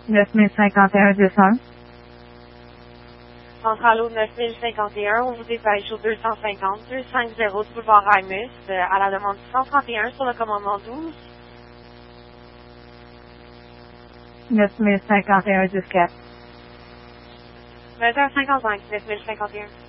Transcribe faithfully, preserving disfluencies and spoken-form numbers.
neuf mille cinquante et un deux cents. Centrale au neuf mille cinquante et un, on vous dépêche au deux cent cinquante, deux cent cinquante boulevard Raimus, euh, à la demande cent trente et un sur le commandement douze. neuf mille cinquante et un dix-quatre. vingt heures cinquante-cinq, neuf mille cinquante et un.